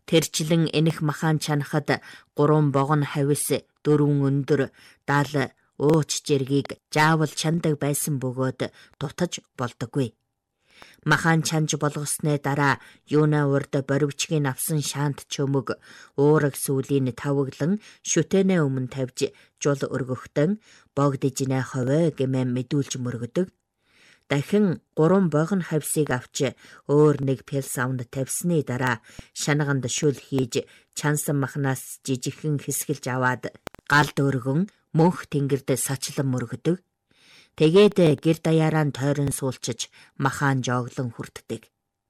Тэрчлэн энэх махан чанахад 3 богон хавис 4 өндөр 70 ууч жиргийг заавал чандаг байсан бөгөөд дутаж болдоггүй. Махан чанж болгосны дараа юуна урд боривчгийн авсан шаант чөмөг уураг сүлийн тавглан шүтэнэ өмнө тавьж жул өргөхтөн богдижнэ ховой гэмээ мэдүүлж мөргөдөг. Дахин 3 богон хавсыг авч өөр нэг пэлсаунд тавьсны дараа шанаганд шүл хийж чансан махнаас жижигхэн хэсгэлж аваад галд өргөн мөнх тэнгэрд сачлан мөргөдөг. Тэгээд гэр даяараа тойрон суулчиж махан жооглон хүртдэг.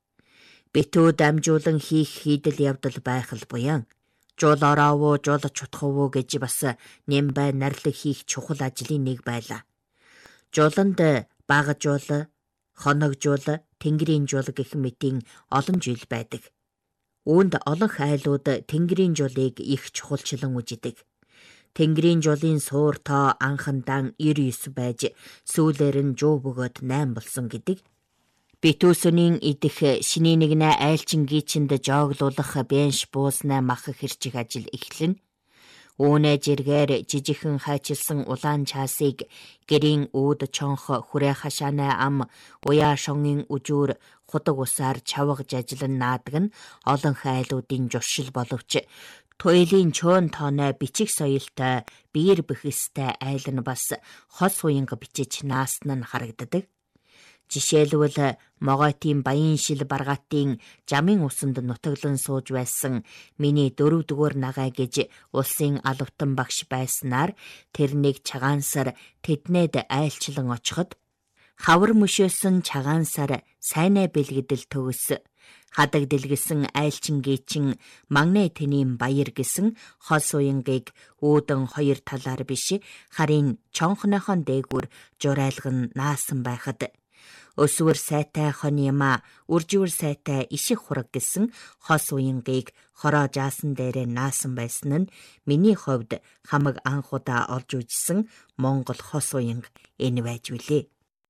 Битүү дамжуулан хийх хийдэл явдал байх л буян. Жул ороовоо жул чутховоо гэж бас нэмбай нарлаг хийх чухал ажлын нэг байлаа. Жуланд бага жул, хоног жул, тэнгэрийн жул гэх мэтийн олон жил байдаг. Үүнд олон хайлууд тэнгэрийн жулыг их чухалчлан үздэг. Тэнгэрийн жулын суур тоо анхандан 99 байж сүүлээр нь 100 бөгөөд 8 болсон гэдэг. Битүүсүнийн идэх шиний нэгнэ айлчин гичэнд жооглуулах бенш бууснаа мах хэрчих ажил эхлэн. Үүнэ жиргээр жижигхэн хайчилсан улаан чаасыг гэрийн үүд чонх хүрээ хашааны ам уяа шонгийн үжүүр худаг усаар чавгаж ажиллан наадаг нь олон хайлуудын журшил боловч туйлын чөөн тооной бичиг соёлтой биер бэхэстэй айл нь бас хос уянга бичиж наасна нь харагддаг. Жишээлбэл Могойтын Баян шил баргаатын жамын усанд нутаглан сууж байсан миний 4-р нагай гэж улсын алавтан багш байснаар тэрнийг чагаансар тэднээд айлчлан очиход хавар мөшөөсөн чагаансар сайнаа бэлгэдэл төгс хадаг дэлгэсэн айлчин гээчин магнэ тэнийн баяр гэсэн хол суянгийг үүдэн 2 талаар биш харин чонхныхон дээгүр журайлган наасан байхад өсвөр сайтай хон яма үржүүр сайтай иших хураг гэсэн хос уянгийг хороо жаасан дээрээ наасан байсан нь миний хувьд хамаг анхудаа олж үзсэн Монгол хос уянг энэ байж билээ.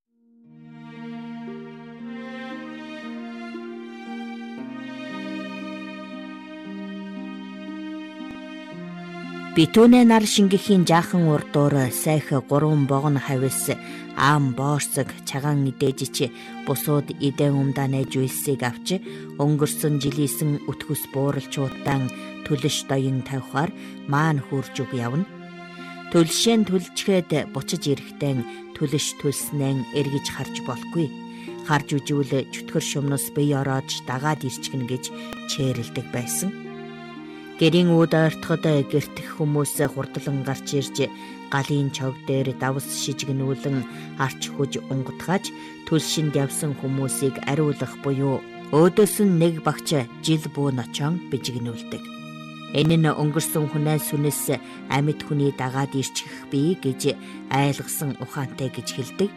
Битүүнэ нар шингэхийн жаахан урдуур сайх 3 богон хавис аам боорцог чагаан идэж бусууд эдэн умдаанэ жуйлсыг авч өнгөрсөн жилийнсэн өтгөс бууралчуудаан төлөш доён тавихаар маан хурж үг явна. Төлшэн төлчгээд бучиж ирэхдээ төлөш төлснэн эргэж харж болохгүй. Харж үжүүл чөтгөр шумнас бие ороод дагаад ирчихнэ гэж чээрэлдэг байсан. Гэрийн үүд ойртоход гэртэх хүмүүс хурдлан гарч ирж галын чог дээр давс шижгнүүлэн арч хүж унгатгаж төлшинд явсан хүмүүсийг ариулах буюу өөдөөс нь нэг багч жил бүү ночон бижигнүүлдэг. Энэ нь өнгөрсөн хүнээс сүнэс амьд хүний дагаад ирчих бий гэж айлгсан ухаантай гэж хэлдэг.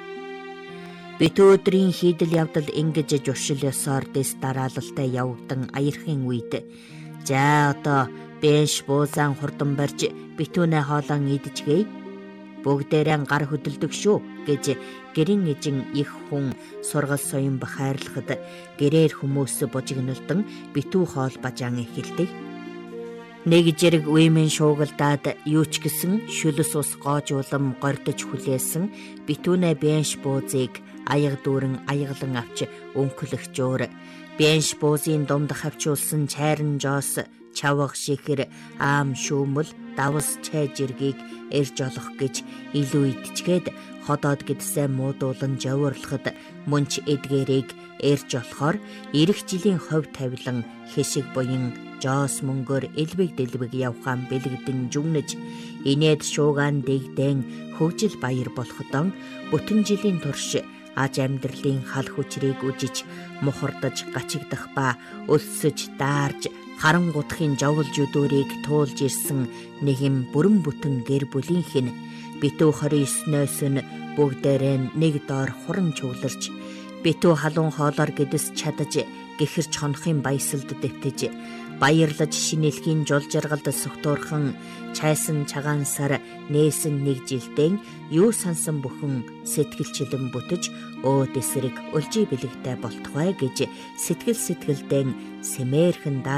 Бит өдрийн хийдэл явдал ингэж журшил ёсоор дэс дараалалтай явагдан аярхын үед за одоо бэш буузаан хурдан барьж битүүнэ хоолон идчихье. Бүгдээрээ гар хөдөлдөг шүү гэж гэрийн эжин их хүн сургал соён бахайрлахад гэрээр хүмүүс бужигнолдон битүү хоол бажаан эхэлдэг. Нэг зэрэг үемэн шуугалдаад юу ч гэсэн шүлс ус гоожуулам гордож хүлээсэн битүүнэ бэш буузыг аяг дүүрэн аяглан авч өнхөлөх жуур бенш буузын домд хавчуулсан чайран жоос чавга шихэр аам шүүмэл давс чай жиргийг эрж олох гэж илүү идчгээд ходоод гэдсээ муудуулан жавуурлахад мөнч эдгэрийг эрж олохоор ирэх жилийн хов тавилан хэшиг буян жоос мөнгөөр элбэг дэлбэг явхаан бэлгдэн жүгнэж инээд шуугаан дэгдэн хөгжил баяр болохдон бүтэн жилийн турш аж амьдралын хал хүчрийг үжиж мухардаж гачигдах ба өлсөж даарж харангуудахын жавлж өдөөрийг туулж ирсэн нэгэн бүрэн бүтэн гэр бүлийнх нь битүү 29-ноос нь бүгдээрээ нэг доор хуран чөвлөрч битүү халуун хоолоор гэдэс чадаж гэхэрч хонохын баясалд дэвтэж баярлаж шинэлхийн жол жаргалд согтуурхан чайсан чагаансар нээсэн нэг жилдэн юу сансан бүхэн сэтгэлчлэн бүтэж өөд эсрэг өлжи бэлэгтэй болтугай гэж сэтгэлдэн сэмээрхэн